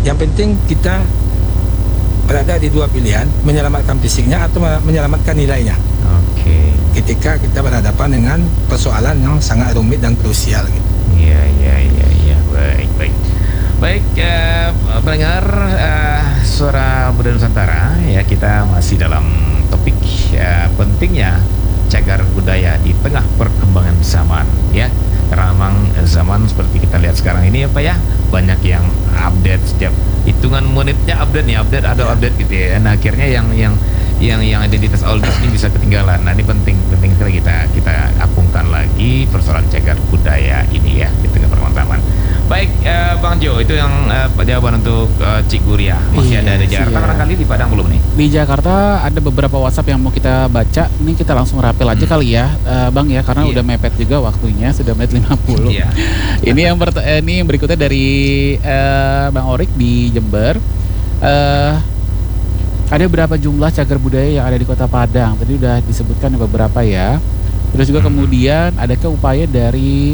Yang penting kita berada di dua pilihan, menyelamatkan fisiknya atau menyelamatkan nilainya. Oke. Ketika kita berhadapan dengan persoalan yang sangat rumit dan krusial gitu. Iya, iya, iya, iya. Baik, baik. Baik, pendengar suara Budaya Nusantara, ya kita masih dalam topik pentingnya cagar budaya di tengah perkembangan zaman, ya. Karena memang zaman seperti kita lihat sekarang ini, apa ya, banyak yang update setiap hitungan menitnya update nih, update ada update gitu ya. Nah, akhirnya yang identitas oldies ini bisa ketinggalan. Nah, ini penting sekali kita apungkan lagi persoalan cagar budaya ini ya di tengah perkembangan zaman. Baik, Bang Jo, itu yang jawaban untuk Cik Guria. Masih ada di Jakarta, barangkali di Padang belum nih? Di Jakarta ada beberapa WhatsApp yang mau kita baca. Ini kita langsung rapel aja kali ya, Bang ya, karena udah mepet juga waktunya, sudah menit 50. Iya. Ini yang berikutnya dari Bang Orik di Jember. Ada berapa jumlah cagar budaya yang ada di Kota Padang? Tadi udah disebutkan beberapa ya. Terus juga kemudian adakah upaya dari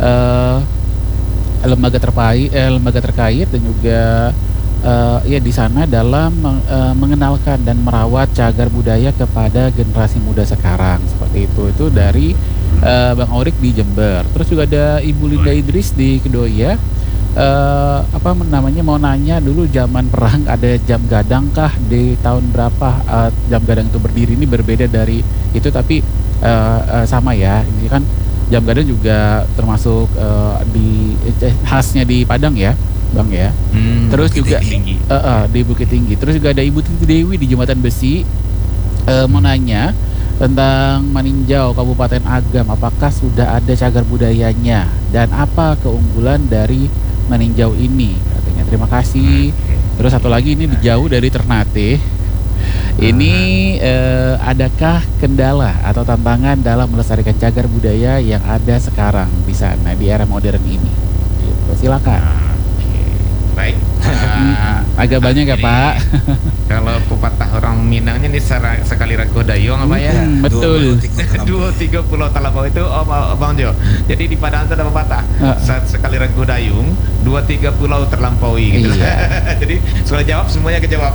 lembaga terkait dan juga ya di sana dalam mengenalkan dan merawat cagar budaya kepada generasi muda sekarang, seperti itu dari Bang Orik di Jember. Terus juga ada Ibu Linda Idris di Kedoya. Mau nanya dulu, zaman perang ada jam gadang kah, di tahun berapa jam gadang itu berdiri? Ini berbeda dari itu tapi sama ya, ini kan jam gadang juga termasuk khasnya di Padang ya, Bang ya. Terus juga di Bukit Tinggi. Terus juga ada Ibu Titi Dewi di Jembatan Besi, mau nanya tentang Maninjau Kabupaten Agam, apakah sudah ada cagar budayanya dan apa keunggulan dari Maninjau ini, katanya. Terima kasih. Terus satu lagi ini jauh dari Ternate. Ini adakah kendala atau tantangan dalam melestarikan cagar budaya yang ada sekarang di sana di era modern ini? Gitu. Silakan. Baik. Agak banyak ya Pak. Kalau pepatah orang Minangnya ini sekali ragu dayung apa ya? Betul. Dua tiga pulau Talampau itu Bang Jo. Jadi di Padang itu ada pepatah sekali ragu dayung, dua tiga pulau terlampaui gitu. Iya. Jadi soal jawab semuanya kejawab.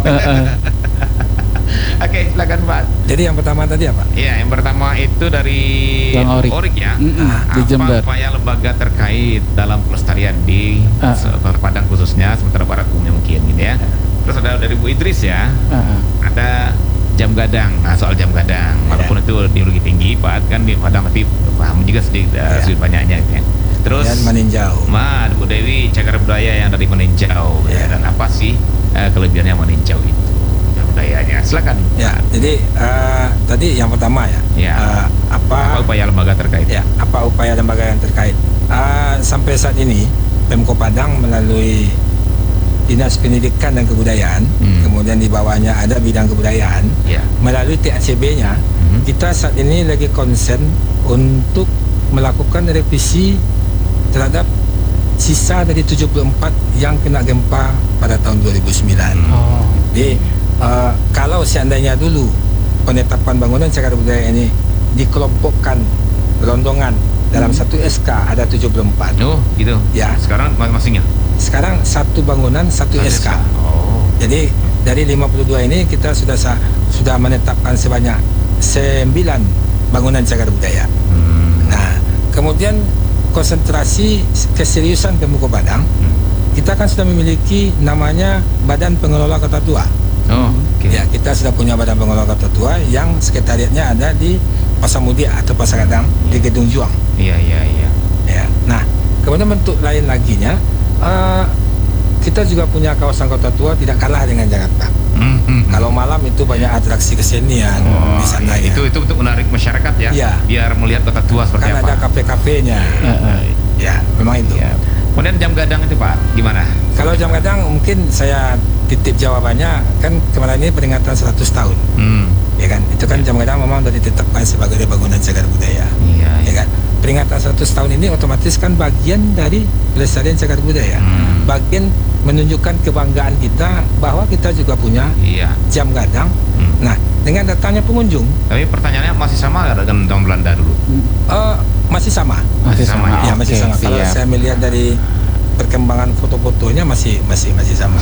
Oke, silakan Pak. Jadi yang pertama tadi apa? Iya, yang pertama itu dari Bang Orik ya. di Jember. Apa upaya lembaga terkait dalam pelestarian di Padang khususnya, sementara para umumnya mungkin gitu ya. Terus ada dari Bu Idris ya. Ada jam gadang. Nah, soal jam gadang, walaupun itu ideologi tinggi, Pak kan di Padang, tapi paham juga sedikit banyaknya gitu ya. Terus dan Maninjau. Bu Dewi, cagar budaya yang dari Maninjau ya. Dan apa sih kelebihannya Maninjau itu? Budayanya, silakan. Ya, jadi tadi yang pertama ya, apa upaya lembaga terkait? Ya, apa upaya lembaga yang terkait? Sampai saat ini Pemko Padang melalui Dinas Pendidikan dan Kebudayaan, kemudian di bawahnya ada bidang kebudayaan, melalui TACB-nya, kita saat ini lagi konsen untuk melakukan revisi terhadap sisa dari 74 yang kena gempa pada tahun 2009. Jadi kalau seandainya dulu penetapan bangunan cagar budaya ini dikelompokkan rondongan dalam satu SK ada 74. Oh, gitu. Ya. Sekarang masing-masingnya. Sekarang satu bangunan satu SK. Jadi dari 52 ini kita sudah menetapkan sebanyak 9 bangunan cagar budaya. Nah, kemudian konsentrasi keseriusan Pemko Padang, kita kan sudah memiliki namanya Badan Pengelola Kota Tua. Ya, kita sudah punya Badan Pengelola Kota Tua yang sekretariatnya ada di Pasar Mudia atau Pasar Gadang di Gedung Juang. Iya. Ya. Nah, kemudian bentuk lain laginya, kita juga punya kawasan Kota Tua tidak kalah dengan Jakarta. Kalau malam itu banyak atraksi kesenian di sana. Itu untuk menarik masyarakat ya. Biar melihat Kota Tua seperti kan apa. Kan ada kafe-kafenya. Ya, memang itu. Kemudian jam gadang itu Pak, gimana? Kalau jam gadang mungkin saya titip jawabannya, kan kemarin ini peringatan 100 tahun. Ya kan, itu kan jam gadang memang sudah ditetapkan sebagai bangunan cagar budaya. Ya kan, peringatan 100 tahun ini otomatis kan bagian dari pelestarian cagar budaya. Bagian menunjukkan kebanggaan kita bahwa kita juga punya jam gadang. Nah, dengan datangnya pengunjung. Tapi pertanyaannya masih sama nggak dengan tahun Belanda dulu? Masih sama. Ya, masih sama. Kalau saya melihat dari perkembangan foto-fotonya masih sama.